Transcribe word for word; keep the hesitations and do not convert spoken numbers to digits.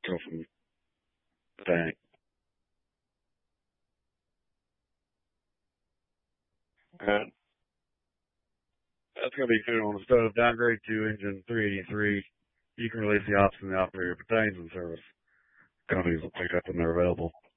go from the tank. And that's going to be good on the stove. Downgrade to engine three eighty-three. You can release the ops and the operator pertains in service. Companies will pick up when they're available.